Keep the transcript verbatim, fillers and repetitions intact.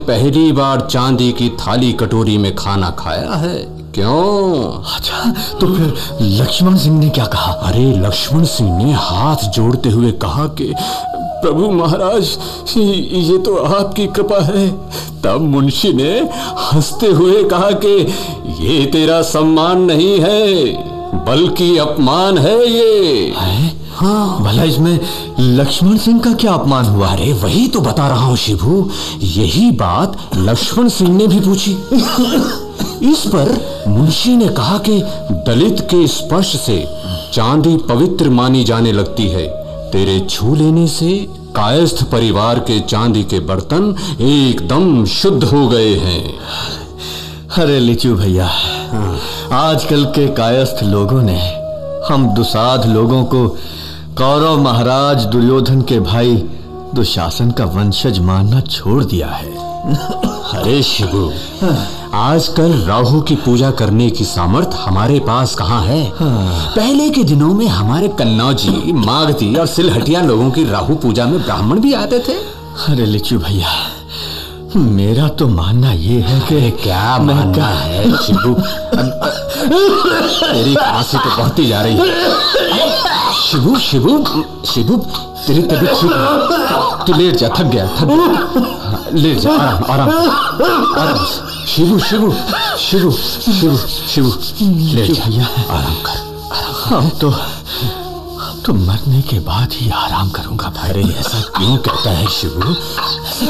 पहली बार चांदी की थाली कटोरी में खाना खाया है। क्यों? अच्छा, तो फिर लक्ष्मण सिंह ने क्या कहा? अरे लक्ष्मण सिंह ने हाथ जोड़ते हुए कहा कि प्रभु महाराज, ये तो आपकी कृपा है। तब मुंशी ने हंसते हुए कहा कि ये तेरा सम्मान नहीं है बल्कि अपमान है। ये है? हाँ, भला इसमें लक्ष्मण सिंह का क्या अपमान हुआ? अरे वही तो बता रहा हूँ शिबू, यही बात लक्ष्मण सिंह ने भी पूछी। इस पर मुंशी ने कहा कि दलित के स्पर्श से चांदी पवित्र मानी जाने लगती है। तेरे छू लेने से कायस्थ परिवार के चांदी के बर्तन एकदम शुद्ध हो गए हैं। अरे लिचू भैया, आजकल के कायस्थ लोगों ने हम दुसाध लोगों को कौरव महाराज दुर्योधन के भाई दुशासन का वंशज मानना छोड़ दिया है। अरे शिबू, आजकल राहु की पूजा करने की सामर्थ हमारे पास कहाँ है? पहले के दिनों में हमारे कन्नौजी, मागधी और सिलहटिया लोगों की राहु पूजा में ब्राह्मण भी आते थे। अरे लिचू भैया, मेरा तो मानना ये है कि क्या मानना है शिबू? तेरी खांसी तो बढ़ती जा रही है। शिबू शिबू शिबू, तेरी तबीयत ठीक है? तू लेट जा, थक गया थक गया। लेट जा, आराम आराम आराम। शिबू शिबू शिबू शिबू शिबू लेट जा भैया, आराम कर। हम तो हम तो मरने के बाद ही आराम करूंगा भाई। अरे ऐसा क्यों कहता है शिबू?